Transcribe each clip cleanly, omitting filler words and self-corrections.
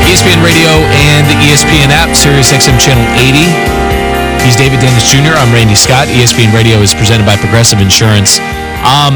ESPN Radio and the ESPN app, Sirius XM Channel 80. He's David Dennis Jr. I'm Randy Scott. ESPN Radio is presented by Progressive Insurance. I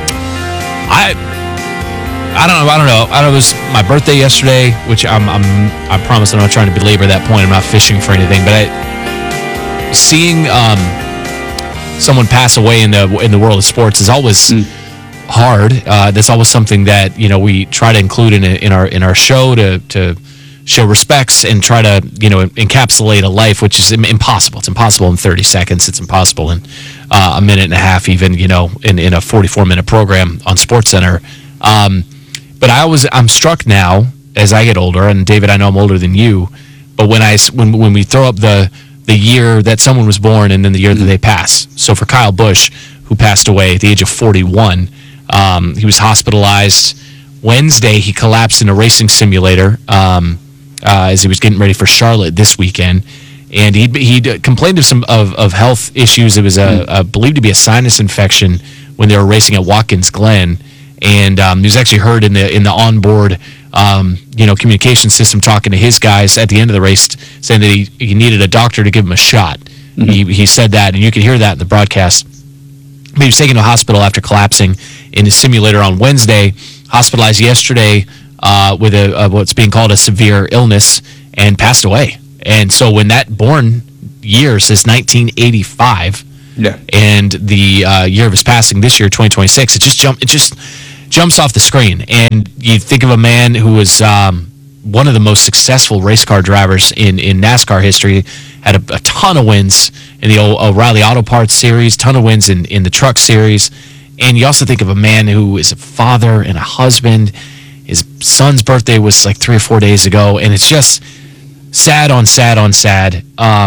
don't know. It was my birthday yesterday, which I promise I'm not trying to belabor that point. I'm not fishing for anything, but seeing someone pass away in the world of sports is always hard. That's always something that we try to include in our show to show respects and try to encapsulate a life, which is impossible. It's impossible in 30 seconds. It's impossible in a minute and a half, even in a 44-minute program on SportsCenter. But I'm struck now as I get older, and David, I know I'm older than you, but when we throw up the year that someone was born and then the year that they pass. So for Kyle Busch, who passed away at the age of 41, he was hospitalized Wednesday. He collapsed in a racing simulator as he was getting ready for Charlotte this weekend, and he complained of health issues. It was believed to be a sinus infection when they were racing at Watkins Glen. And he was actually heard in the onboard, communication system talking to his guys at the end of the race, saying that he needed a doctor to give him a shot. Mm-hmm. He said that, and you could hear that in the broadcast. But he was taken to a hospital after collapsing in his simulator on Wednesday, hospitalized yesterday with what's being called a severe illness, and passed away. And so when that born year says 1985, and the year of his passing this year, 2026, it just jumps off the screen. And you think of a man who was one of the most successful race car drivers in NASCAR history, had a ton of wins in the O'Reilly Auto Parts series, ton of wins in the truck series. And you also think of a man who is a father and a husband. His son's birthday was like 3 or 4 days ago, and it's just sad on sad on sad.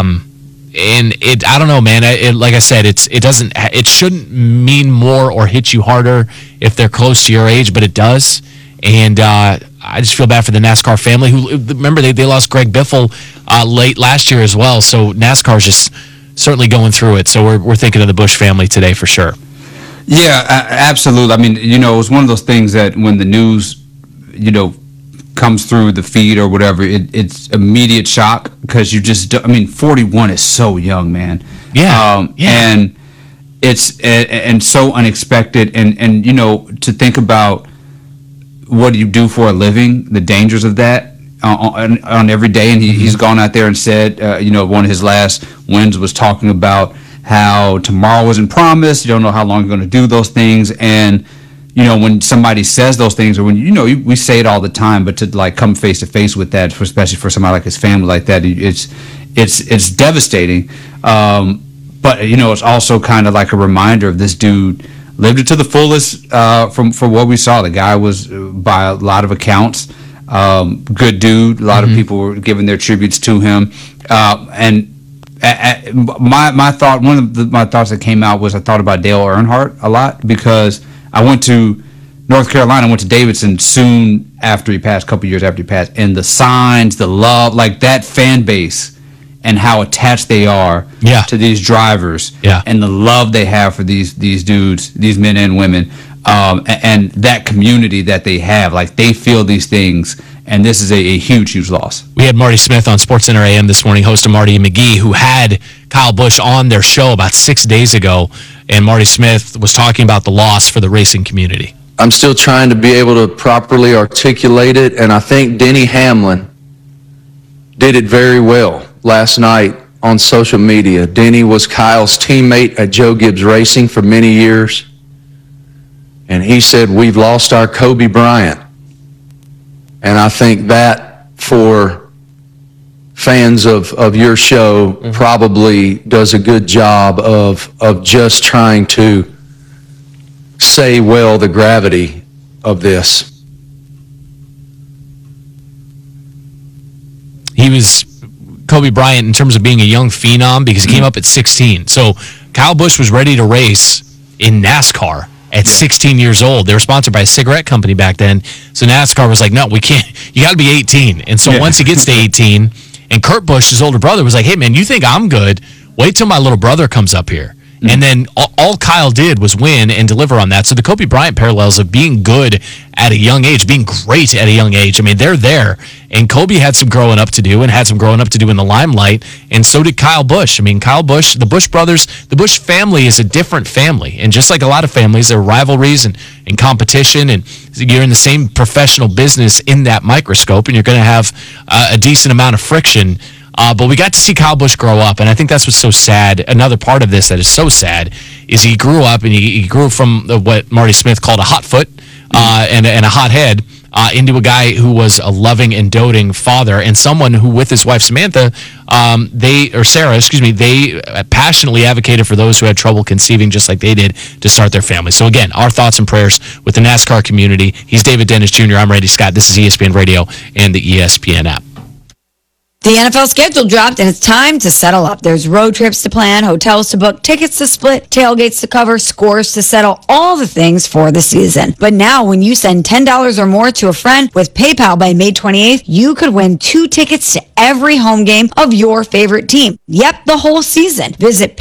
And I don't know, man. Like I said, it shouldn't mean more or hit you harder if they're close to your age, but it does. And I just feel bad for the NASCAR family. Who remember they lost Greg Biffle late last year as well. So NASCAR's just certainly going through it. So we're thinking of the Busch family today for sure. Yeah, absolutely. I mean, it was one of those things that when the news, comes through the feed or whatever, it's immediate shock because 41 is so young, man. Yeah. And it's and so unexpected, and to think about what you do for a living, the dangers of that on every day. And he's gone out there and said, one of his last wins was talking about how tomorrow wasn't promised. You don't know how long you're going to do those things, and when somebody says those things, or when we say it all the time, but to come face to face with that, especially for somebody like his family like that, it's devastating. But it's also kind of like a reminder of this dude lived it to the fullest. From what we saw, the guy was, by a lot of accounts, good dude. A lot of people were giving their tributes to him. And my thought, one of my thoughts that came out was I thought about Dale Earnhardt a lot, because I went to North Carolina, went to Davidson soon after he passed, a couple years after he passed, and the signs, the love, like that fan base and how attached they are to these drivers, and the love they have for these dudes, these men and women, and that community that they have, like they feel these things, and this is a huge loss. We had Marty Smith on SportsCenter AM this morning, host of Marty and McGee, who had Kyle Busch on their show about 6 days ago, and Marty Smith was talking about the loss for the racing community. I'm still trying to be able to properly articulate it, and I think Denny Hamlin did it very well last night on social media. Denny was Kyle's teammate at Joe Gibbs Racing for many years, and he said, "We've lost our Kobe Bryant." And I think that, for fans of your show, probably does a good job of just trying to say well the gravity of this. He was Kobe Bryant in terms of being a young phenom because he came up at 16. So Kyle Busch was ready to race in NASCAR at 16 years old. They were sponsored by a cigarette company back then. So NASCAR was like, no, we can't. You got to be 18. And so once he gets to 18, and Kurt Busch, his older brother, was like, hey, man, you think I'm good? Wait till my little brother comes up here. And then all Kyle did was win and deliver on that. So the Kobe Bryant parallels of being good at a young age, being great at a young age, I mean, they're there. And Kobe had some growing up to do and had some growing up to do in the limelight. And so did Kyle Busch. I mean, Kyle Busch, the Busch brothers, the Busch family is a different family. And just like a lot of families, there are rivalries and competition. And you're in the same professional business in that microscope. And you're going to have a decent amount of friction. But we got to see Kyle Busch grow up, and I think that's what's so sad. Another part of this that is so sad is he grew up, and he grew from what Marty Smith called a hot foot and a hot head into a guy who was a loving and doting father, and someone who, with his wife Samantha, they passionately advocated for those who had trouble conceiving, just like they did, to start their family. So again, our thoughts and prayers with the NASCAR community. He's David Dennis Jr. I'm Randy Scott. This is ESPN Radio and the ESPN app. The NFL schedule dropped, and it's time to settle up. There's road trips to plan, hotels to book, tickets to split, tailgates to cover, scores to settle, all the things for the season. But now, when you send $10 or more to a friend with PayPal by May 28th, you could win 2 tickets to every home game of your favorite team. Yep, the whole season. Visit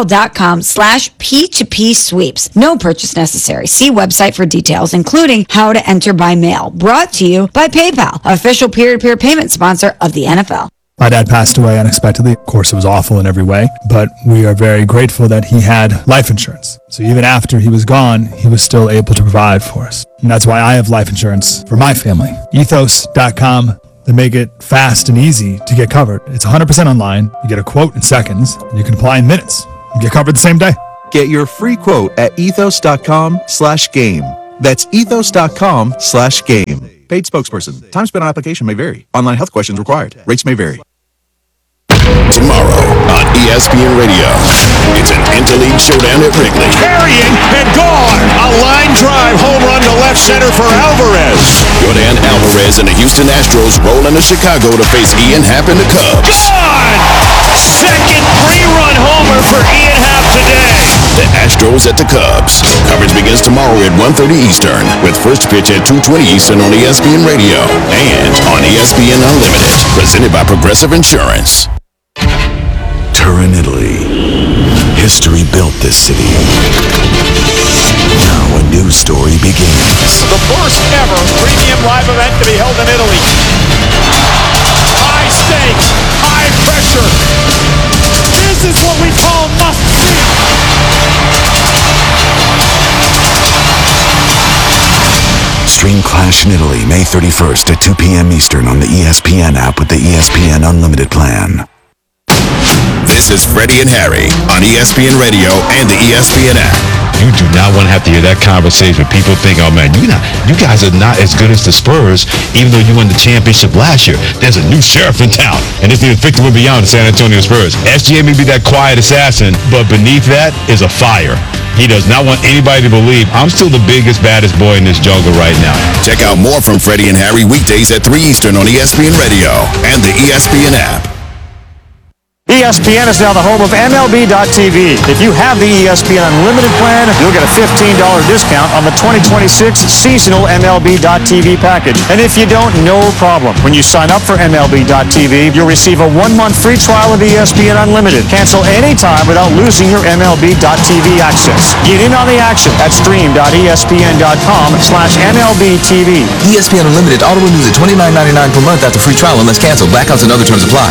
paypal.com/P2P sweeps. No purchase necessary. See website for details, including how to enter by mail. Brought to you by PayPal, official peer-to-peer payment sponsor of the NFL. My dad passed away unexpectedly. Of course, it was awful in every way, but we are very grateful that he had life insurance. So even after he was gone, he was still able to provide for us. And that's why I have life insurance for my family. Ethos.com. They make it fast and easy to get covered. It's 100% online. You get a quote in seconds, and you can apply in minutes and get covered the same day. Get your free quote at ethos.com/game. That's ethos.com/game. Paid spokesperson. Time spent on application may vary. Online health questions required. Rates may vary. Tomorrow on ESPN Radio, it's an interleague showdown at Wrigley. Carrying and gone. A line drive home run to left center for Alvarez. Jordan Alvarez and the Houston Astros roll into Chicago to face Ian Happ and the Cubs. Gone! Second 3-run homer for Ian Happ today. The Astros at the Cubs. Coverage begins tomorrow at 1:30 Eastern with first pitch at 2:20 Eastern on ESPN Radio and on ESPN Unlimited. Presented by Progressive Insurance. Turin, Italy. History built this city. Now a new story begins. The first ever premium live event to be held in Italy. High stakes, high pressure. This is what we call must-see. Stream Clash in Italy, May 31st at 2 p.m. Eastern on the ESPN app with the ESPN Unlimited plan. This is Freddie and Harry on ESPN Radio and the ESPN app. You do not want to have to hear that conversation. People think, oh man, you guys are not as good as the Spurs, even though you won the championship last year. There's a new sheriff in town, and it's the Victor Wembanyama the San Antonio Spurs. SGA may be that quiet assassin, but beneath that is a fire. He does not want anybody to believe I'm still the biggest, baddest boy in this jungle right now. Check out more from Freddie and Harry weekdays at 3 Eastern on ESPN Radio and the ESPN app. ESPN is now the home of MLB.tv. If you have the ESPN Unlimited plan, you'll get a $15 discount on the 2026 seasonal MLB.tv package. And if you don't, no problem. When you sign up for MLB.tv, you'll receive a 1-month free trial of ESPN Unlimited. Cancel anytime without losing your MLB.tv access. Get in on the action at stream.espn.com/MLBTV. ESPN Unlimited auto renews at $29.99 per month after free trial unless canceled. Blackouts and other terms apply.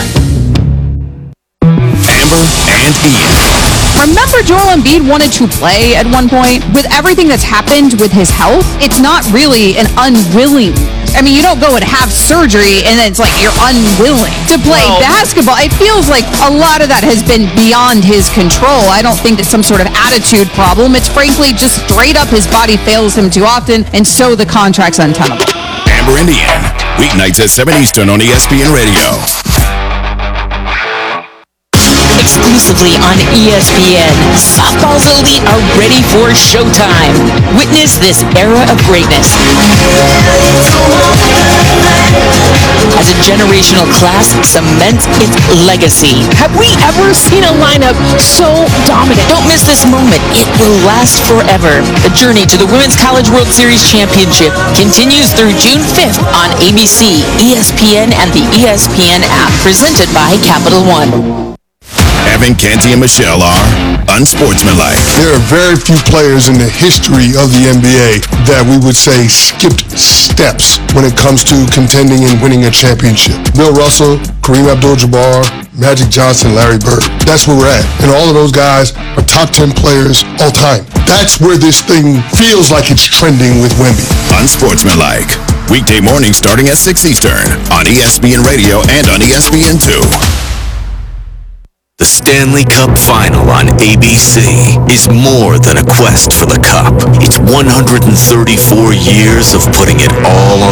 Amber and Ian. Remember Joel Embiid wanted to play at one point? With everything that's happened with his health, it's not really an unwilling. I mean, you don't go and have surgery and then it's like you're unwilling to play basketball. It feels like a lot of that has been beyond his control. I don't think it's some sort of attitude problem. It's frankly just straight up his body fails him too often, and so the contract's untenable. Amber and Ian, weeknights at 7 Eastern on ESPN Radio. Exclusively on ESPN, softball's elite are ready for showtime. Witness this era of greatness as a generational class cements its legacy. Have we ever seen a lineup so dominant? Don't miss this moment. It will last forever. The journey to the Women's College World Series Championship continues through June 5th on ABC, ESPN, and the ESPN app, presented by Capital One. Evan, Canty, and Michelle are unsportsmanlike. There are very few players in the history of the NBA that we would say skipped steps when it comes to contending and winning a championship. Bill Russell, Kareem Abdul-Jabbar, Magic Johnson, Larry Bird. That's where we're at. And all of those guys are top 10 players all time. That's where this thing feels like it's trending with Wemby. Unsportsmanlike. Weekday mornings starting at 6 Eastern on ESPN Radio and on ESPN2. The Stanley Cup Final on ABC is more than a quest for the cup. It's 134 years of putting it all on